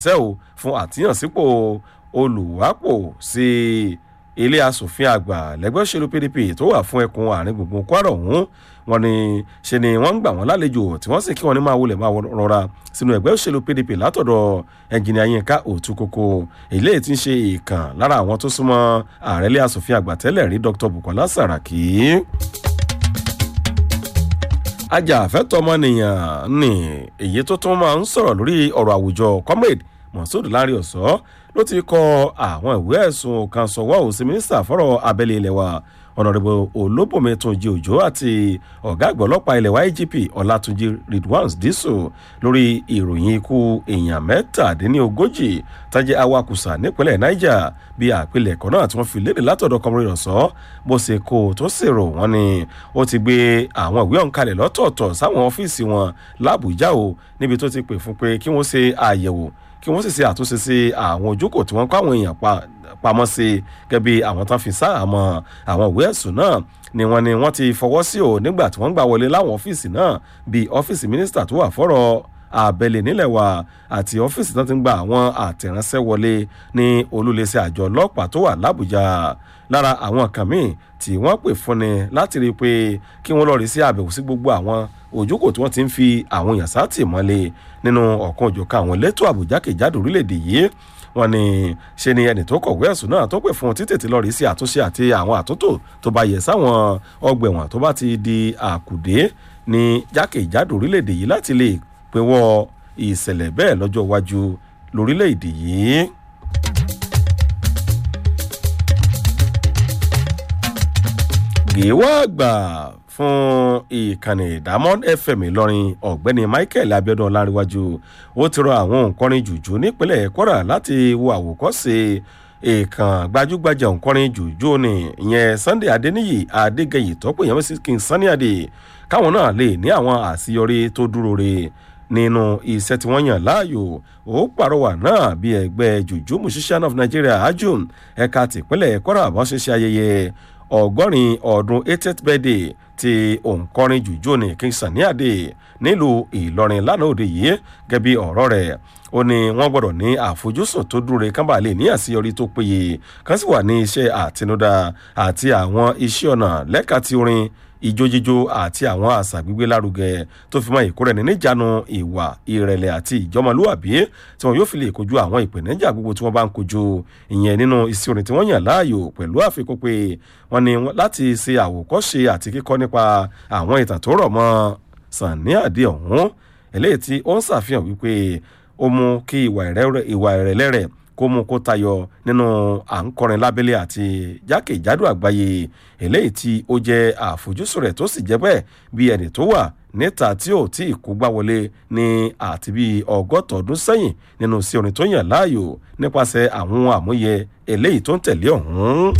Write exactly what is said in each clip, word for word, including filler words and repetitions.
sẹ́ò fún àtìyànsípò olùwápò sí ilé asòfin àgbà lẹ́gbẹ́ òṣèlú P D P tó wà fún ẹkùn àárín gbùngbùn Kwara ọ̀hún wọ́n ní ṣe ni wọ́n ń gbà wọ́n lálejò tí wọ́n sì kí wọ́n ní máa wọlé máa rọra sínú ẹgbẹ́ òṣèlú P D P látọ̀dọ̀ ẹnjìnìà Yínká Òtúkókó èyí tí ń ṣe ìkàn lára àwọn tó súnmọ́ ààrẹ ilé asòfin àgbà tẹ́lẹ̀ rí Dr Bukola Saraki. Ajàfẹ́tọ̀ọ́ ọmọnìyàn ní èyí tó tún máa ń sọ̀rọ̀ lórí ọ̀rọ̀ àwùjọ Comrade Moshood Lanre Ọ̀sọ́ ló ti kọ àwọn ìwé ẹ̀sùn kan sọ̀wọ́ òsì mínísítà fọ́rọ̀ abẹ́lé ilẹ̀ wa ọ̀nàrẹ́bù Olóbùnmi Túnjí Òjó àti ọ̀gá àgbà ọlọ́pàá ilẹ̀ wa I G P Ọlátúnjí Ridwan Dísù lórí ìròyìn ikú èèyàn mẹ́tàdínlógójì tájẹ́ awakùsà nípínlẹ̀ Niger bí àpilẹ̀kọ náà tí wọ́n fi léde látọ̀dọ̀ Comrade Ọ̀sọ́ bó ṣe kó tó ṣèrò wọn ni ó ti gbé àwọn ìwé ọ̀hún kalẹ̀ lọ́tọ̀ọ̀tọ̀ sáwọn ọ́fíìsì wọn l'Àbújá o níbi tó ti pè fún pé kí wọ́n ṣe àyẹ̀wò kí wọ́n sì ṣe àtúnṣe sí àwọn ojókòó tí wọ́n kọ́ àwọn èèyàn pamọ́ sí gẹ́gẹ́ bí àwọn tán fi sáàmọ́ àwọn ìwé ẹ̀sùn náà ni wọ́n ni wọ́n ti fọwọ́ sí o nígbà tí wọ́n gbà wọlé láwọn ọ́fíìsì náà bíi ọ́fíìsì mínísítà tó wà fọ́rọ̀ abẹ́lé nílẹ̀ wa àti ọ́fíìsì tó ti ń gba àwọn àtẹ̀ránṣẹ́ wọlé ní olúléeṣẹ́ àjọ ọlọ́pàá tó wà l'Àbújá lára àwọn kan míì tí wọ́n pè fúnni láti rí i pé kí wọ́n lọ rí sí àbẹ̀wò sí gbogbo àwọn òjókòó tí wọ́n ti ń fi àwọn èèyàn sátìmọ́lé nínú ọ̀kan òjọ̀kan àwọn elétò ààbò jákèjádò orílẹ̀-èdè yìí wọ́n ní ṣe ni ẹni tó kọ̀wé ẹ̀sùn náà tó pè fún títètè lọ rí sí àtúnṣe àti àwọn àtúntò tó bá yẹ sáwọn ọgbà ẹ̀wọ̀n tó bá ti di àkùdé ní jákèjádò orílẹ̀-èdè yìí láti lè pinwọ́ ìṣẹ̀lẹ̀ bẹ́ẹ̀ lọ́jọ́ iwájú lórílẹ̀-èdè yìí. gèwà àgbà fún ìkànnì Diamond F M Ìlọrin ọ̀gbẹ́ni Michael Abiodun Ọlárìwájú ó ti rọ àwọn òǹkọrin jùjú nípínlẹ̀ Kwara láti wo àwòkọ́ṣe ìkàn gbajúgbajà òǹkọrin jùjú ní ìyẹn Sunday Adéníyì Adégẹyì tọ́pọ̀ ìyẹn sí King Sunny Adé káwọn náà lè ní àwọn àṣeyọrí tó dúró re nínú iṣẹ́ tí wọ́n yàn láàyò ó pàrọwà náà bí ẹgbẹ́ Juju Musician of Nigeria AJUM ẹ̀ka tìpínlẹ̀ Kwara bọ́n ṣe ṣe ayẹyẹ ọgọ́rin ọdún eightieth birthday ti òǹkọrin jùjú ní King Sunny Adé nílùú Ìlọrin lánàá òde yìí gẹ́gẹ́ bí ọ̀rọ̀ rẹ̀ ó ní wọ́n gbọ́dọ̀ ní àfojúsùn tó dúró kán bá lè ní àṣeyọrí tó péye kán sì wà ní iṣẹ́ àtinúdá àti àwọn iṣẹ́ ọ̀nà lẹ́ka ti orin ijó jíjó àti àwọn àṣà gbígbé lárugẹ tó fi mọ́ ìkórẹni níjànú ìwà ìrẹ̀lẹ̀ àti ìjọmọlúwàbí tí wọn yóò fi lè kojú àwọn ìpèníjà gbogbo tí wọ́n bá ń kojú ìyẹn nínú iṣẹ́ orin tí wọ́n yàn láàyò pẹ̀lú àfikún pé wọ́n ní láti ṣe àwòkọ́ṣe àti kíkọ́ nípa àwọn ìtàn tó rọ̀ mọ́ Sunny Adé ọ̀hún eléyìí tí ó ń ṣàfihàn wípé ó mú kí ìwà ìrẹ̀lẹ̀ rẹ̀ kó mú kó tayọ nínú à ń kọrin lábẹ́lé àti jákèjádò àgbáyé eléyìí tí ó jẹ́ àfojúsùn rẹ̀ tó sì jẹ́ bẹ́ẹ̀ bí ẹni tó wà níta tí ò tí ì kó gbá wọlé ní àti bí ọgọ́ta ọdún sẹ́yìn nínú sí orin tó yàn láàyò nípasẹ̀ àwọn àmúyẹ eléyìí tó ń tẹ̀lé ọ̀hún.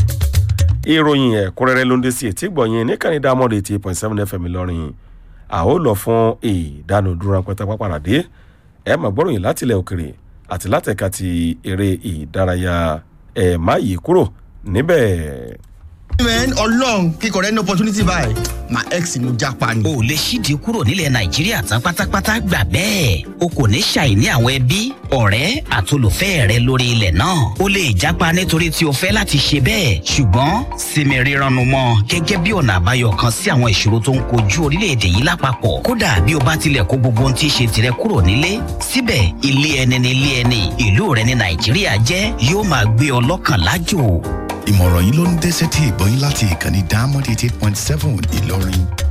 ìròyìn ẹ̀kúnrẹ́rẹ́ ló ń dé sí etí gbọ̀nyìn ní kàní Diamond eighty eight point seven F M Ìlọrin a ó lọ fún ìdánudúró ráńpẹ́ pápáradé ẹ̀ máa gbọ́ròyìn láti ilẹ̀ òkèrè àti látẹ̀ka ti eré ìdárayá ẹ̀ má yí kúrò níbẹ̀. men ọlọ́run kíkọ rẹ ní opportunity báyìí my ex ni mo japa ni. o lè ṣídìí kúrò nílẹ̀ nàìjíríà tán pátápátá gbà bẹ́ẹ̀ o kò ní ṣàìní àwọn ẹbí ọ̀rẹ́ àtolùfẹ́ rẹ lórí ilẹ̀ náà o lè japa nítorí tí o fẹ́ láti ṣe bẹ́ẹ̀ ṣùgbọ́n sinmi rírannu mọ́ gẹ́gẹ́ bí ọ̀nà àbáyọ kan sí àwọn ìṣòro tó ń kojú orílẹ̀-èdè yìí lápapọ̀ kódà bí o bá tilẹ̀ kó gbogbo ohun tí í ṣe tirẹ̀ kúrò nílé síbẹ̀ ilé ẹni ní ilé ẹni ìlú rẹ ní nàìjíríà jẹ́ yóò máa gbé ọ lọ́kàn lájò. ìmọ̀ràn yìí ló ń dé sétí ìgbọ́yìn láti ìkànnì Diamond eighty eight point seven Ìlọrin.